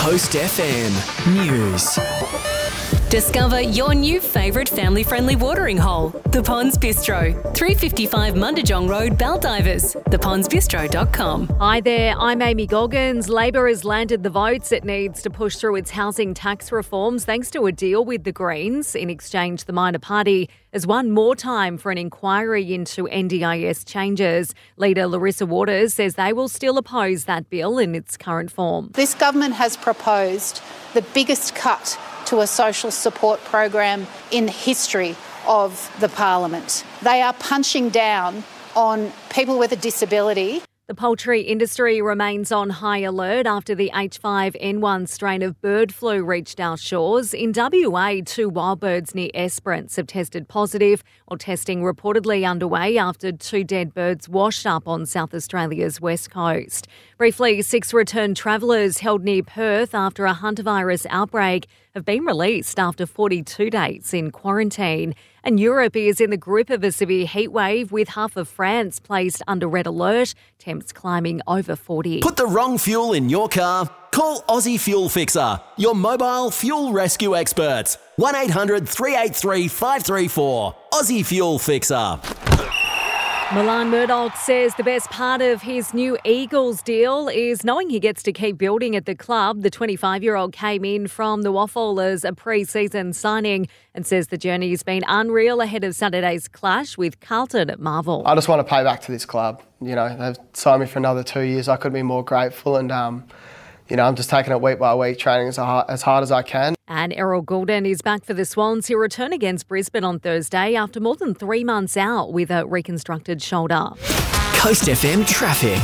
Coast FM News. Discover your new favourite family-friendly watering hole, The Ponds Bistro, 355 Mundijong Road, Baldivis, thepondsbistro.com. Hi there, I'm Amy Goggins. Labor has landed the votes it needs to push through its housing tax reforms thanks to a deal with the Greens. In exchange, the minor party has won more time for an inquiry into NDIS changes. Leader Larissa Waters says they will still oppose that bill in its current form. This government has proposed the biggest cut to a social support program in the history of the parliament. They are punching down on people with a disability. The poultry industry remains on high alert after the H5N1 strain of bird flu reached our shores. In WA, 2 wild birds near Esperance have tested positive, while testing reportedly underway after 2 dead birds washed up on South Australia's west coast. Briefly, 6 returned travellers held near Perth after a hantavirus outbreak have been released after 42 days in quarantine. And Europe is in the grip of a severe heatwave with half of France placed under red alert, temps climbing over 40. Put the wrong fuel in your car? Call Aussie Fuel Fixer, your mobile fuel rescue experts. 1800 383 534. Aussie Fuel Fixer. Milan Murdoch says the best part of his new Eagles deal is knowing he gets to keep building at the club. The 25-year-old came in from the Waffle as a pre-season signing and says the journey has been unreal ahead of Saturday's clash with Carlton at Marvel. I just want to pay back to this club. You know, they've signed me for another 2 years. I couldn't be more grateful and, you know, I'm just taking it week by week, training as hard as I can. And Errol Goulden is back for the Swans. He'll return against Brisbane on Thursday after more than 3 months out with a reconstructed shoulder. Coast FM traffic.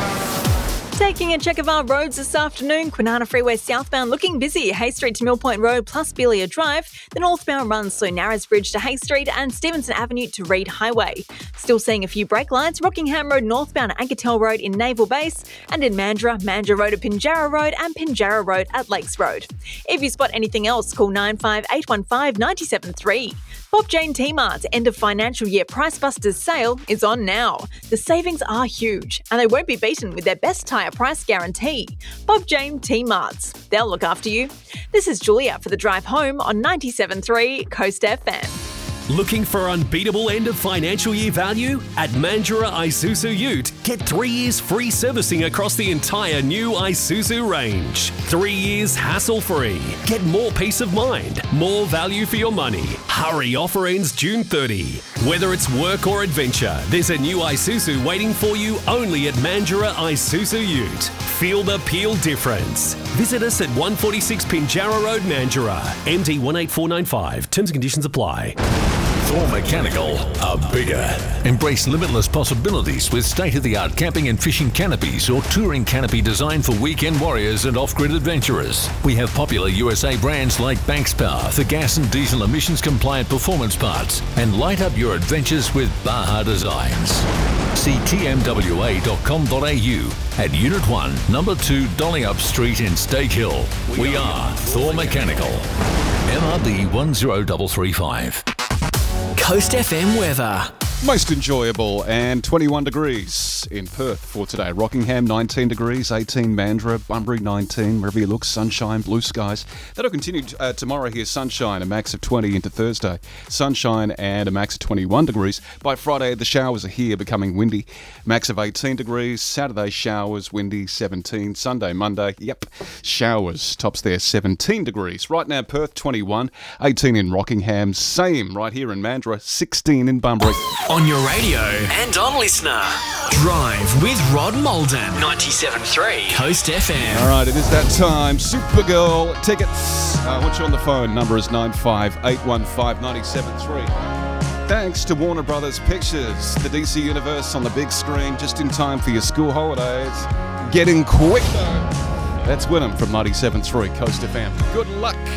Taking a check of our roads this afternoon, Kwinana Freeway southbound looking busy. Hay Street to Mill Point Road plus Belia Drive. The northbound runs through Narrows Bridge to Hay Street and Stevenson Avenue to Reid Highway. Still seeing a few brake lights. Rockingham Road northbound at Ankertel Road in Naval Base, and in Mandurah Road at Pinjarra Road and Pinjarra Road at Lakes Road. If you spot anything else, call 95815 973. Bob Jane T-Mart's end of financial year Price Busters sale is on now. The savings are huge and they won't be beaten with their best tyre price guarantee. Bob Jane T-Mart's. They'll look after you. This is Julia for the drive home on 97.3 Coast FM. Looking for unbeatable end of financial year value? At Mandurah Isuzu Ute, get 3 years free servicing across the entire new Isuzu range. 3 years hassle-free. Get more peace of mind, more value for your money. Hurry, offer ends June 30. Whether it's work or adventure, there's a new Isuzu waiting for you only at Mandurah Isuzu Ute. Feel the peel difference. Visit us at 146 Pinjarra Road, Mandurah. MD 18495. Terms and conditions apply. Thor Mechanical are bigger. Embrace limitless possibilities with state-of-the-art camping and fishing canopies or touring canopy designed for weekend warriors and off-grid adventurers. We have popular USA brands like Banks Power, the gas and diesel emissions compliant performance parts, and light up your adventures with Baja Designs. See tmwa.com.au at Unit 1, Number 2 Dollyup Street in Stake Hill. We are Thor Mechanical. MRB 10335. Coast FM weather. Most enjoyable and 21 degrees in Perth for today. Rockingham 19 degrees, 18 Mandurah, Bunbury 19, wherever you look, sunshine, blue skies. That'll continue tomorrow here, sunshine, a max of 20 into Thursday. Sunshine and a max of 21 degrees. By Friday, the showers are here, becoming windy. Max of 18 degrees. Saturday, showers, windy, 17. Sunday, Monday, showers. Tops there, 17 degrees. Right now, Perth 21, 18 in Rockingham. Same right here in Mandurah, 16 in Bunbury. On your radio and on Listener. Drive with Rod Molden. 97.3 Coast FM. All right, it is that time. Supergirl tickets. I want you on the phone. Number is 95815 973. Thanks to Warner Brothers Pictures. The DC Universe on the big screen just in time for your school holidays. Getting quick though. That's Wynnum from 97.3 Coast FM. Good luck.